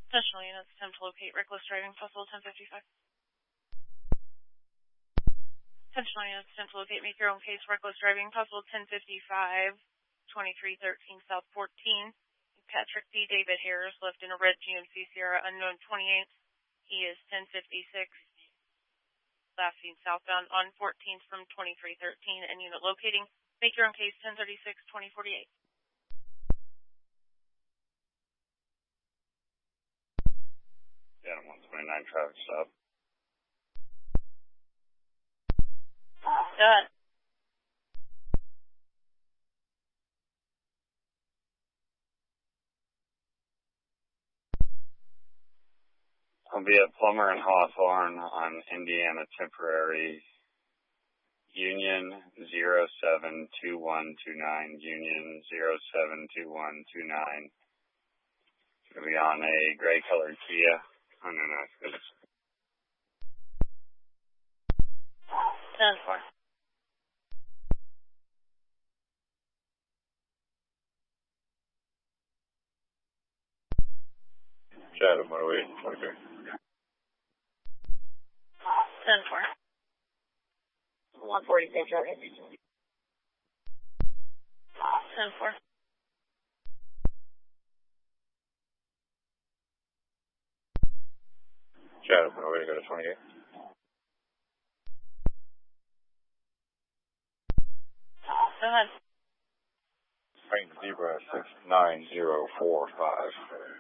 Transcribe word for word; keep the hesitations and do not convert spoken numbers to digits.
Additional units attempt to locate reckless driving, possible ten fifty-five. Additional units attempt to locate, make your own case, reckless driving, possible ten fifty-five, twenty-three thirteen South fourteen. Patrick D. David Harris left in a red G M C Sierra, unknown twenty-eight. He is ten fifty-six, last seen southbound on fourteenth from twenty-three thirteen, and unit locating, make your own case, ten thirty-six, twenty forty-eight. Yeah, one twenty-nine traffic stop. Done. I'll be at Plummer and Hawthorne on Indiana Temporary, Union zero seven two one two nine, Union zero seven two one two nine. It's going to be on a gray-colored Kia. Oh, no, no, it's good. Done for. Shadow, one oh eight, twenty-three. Done for. one forty-six, okay. Done for. Shadow, one oh eight, go to twenty-eight. Go ahead. Frank Zebra six nine zero four five.